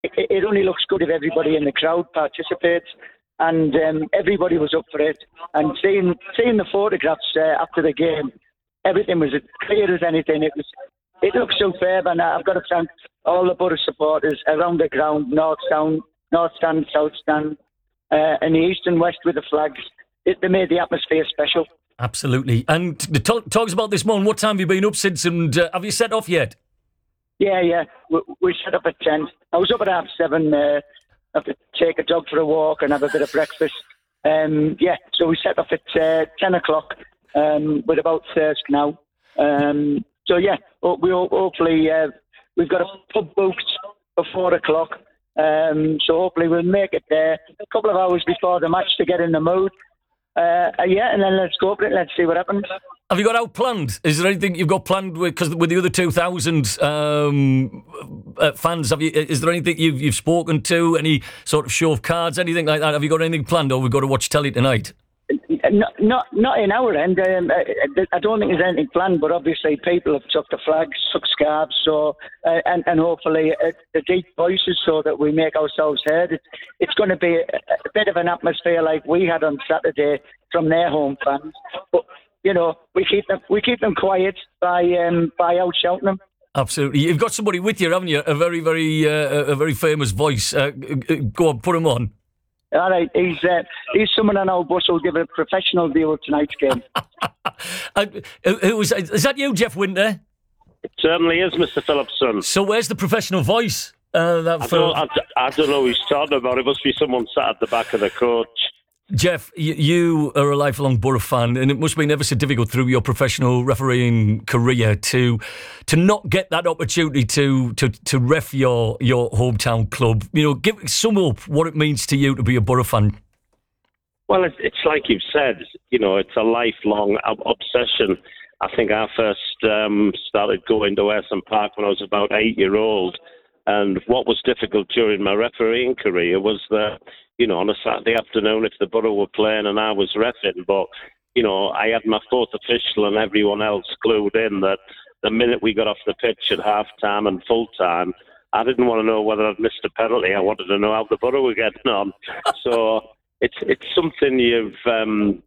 it only looks good if everybody in the crowd participates. And everybody was up for it. And seeing the photographs after the game, everything was as clear as anything. It looked superb, and I've got to thank all the Borough supporters around the ground, North Stand, South Stand, and the East and West with the flags. They made the atmosphere special. Absolutely. And talk us about this morning. What time have you been up since, and have you set off yet? Yeah. We set up at 10. I was up at 7:30. Have to take a dog for a walk and have a bit of breakfast. So we set off at 10 o'clock with about thirst now. Hopefully we've got a pub booked for 4 o'clock. So hopefully we'll make it there a couple of hours before the match to get in the mood. And then let's go for it. Let's see what happens. Have you got out planned? Is there anything you've got planned with the other 2,000 fans? Is there anything you've spoken to? Any sort of show of cards? Anything like that? Have you got anything planned, or we've got to watch telly tonight? Not in our end. I don't think there's anything planned, but obviously people have took the flags, took scarves, so and hopefully the deep voices so that we make ourselves heard. It's going to be a bit of an atmosphere like we had on Saturday from their home fans, but we keep them quiet by out shouting them. Absolutely, you've got somebody with you, haven't you? A very, very, a very famous voice. Go on, put him on. All right, he's someone on our bus who'll give a professional view of tonight's game. Is that you, Jeff Winter? It certainly is, Mr. Phillipson. So where's the professional voice? I don't know who he's talking about. It must be someone sat at the back of the coach. Jeff, you are a lifelong Borough fan, and it must have been ever so difficult through your professional refereeing career to not get that opportunity to ref your hometown club. Sum up what it means to you to be a Borough fan. Well, it's like you've said, it's a lifelong obsession. I think I first started going to Ayresome Park when I was about 8-year-old. And what was difficult during my refereeing career was that, on a Saturday afternoon, if the Borough were playing and I was reffing, but, I had my fourth official and everyone else glued in that the minute we got off the pitch at half-time and full-time, I didn't want to know whether I'd missed a penalty. I wanted to know how the Borough were getting on. So it's something I'm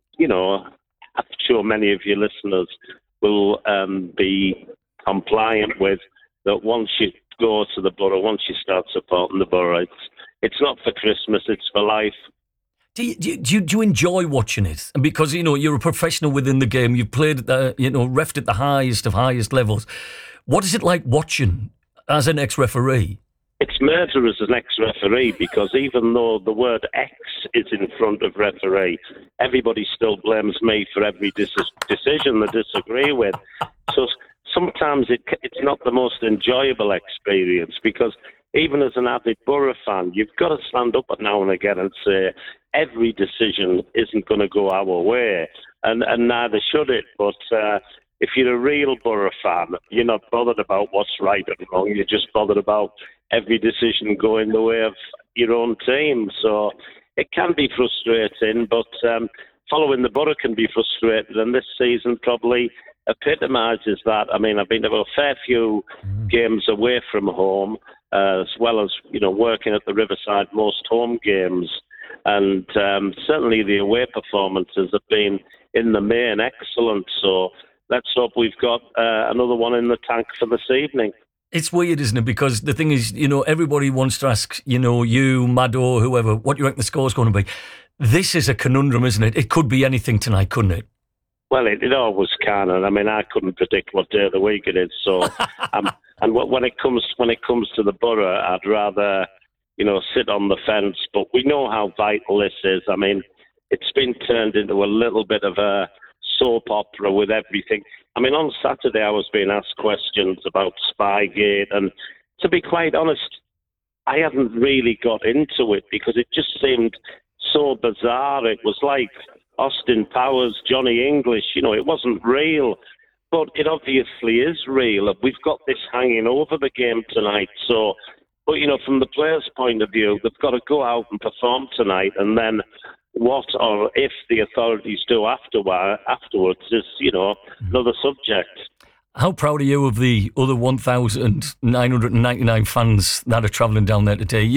sure many of your listeners will be compliant with, that once you go to the Borough, once you start supporting the Borough, it's not for Christmas, it's for life. Do you enjoy watching it? Because, you're a professional within the game. You've played, reffed at the highest of highest levels. What is it like watching as an ex-referee? It's murderous as an ex-referee, because even though the word ex is in front of referee, everybody still blames me for every decision they disagree with. So sometimes it's not the most enjoyable experience, because even as an avid Borough fan, you've got to stand up now and again and say every decision isn't going to go our way, and neither should it. But if you're a real Borough fan, you're not bothered about what's right and wrong. You're just bothered about every decision going the way of your own team. So it can be frustrating, but following the Borough can be frustrating, and this season probably epitomises that. I mean, I've been to a fair few games away from home, as well as, working at the Riverside most home games. And certainly the away performances have been, in the main, excellent. So let's hope we've got another one in the tank for this evening. It's weird, isn't it? Because the thing is, everybody wants to ask, you, Maddo, whoever, what you reckon the score's going to be. This is a conundrum, isn't it? It could be anything tonight, couldn't it? Well, it always can, and I mean, I couldn't predict what day of the week it is. So, and when it comes to the Borough, I'd rather, sit on the fence. But we know how vital this is. I mean, it's been turned into a little bit of a soap opera with everything. I mean, on Saturday I was being asked questions about Spygate, and to be quite honest, I haven't really got into it because it just seemed so bizarre. It was like Austin Powers, Johnny English, it wasn't real, but it obviously is real. We've got this hanging over the game tonight. So, but from the players' point of view, they've got to go out and perform tonight, and then what or if the authorities do afterwards is, another subject. How proud are you of the other 1,999 fans that are travelling down there today?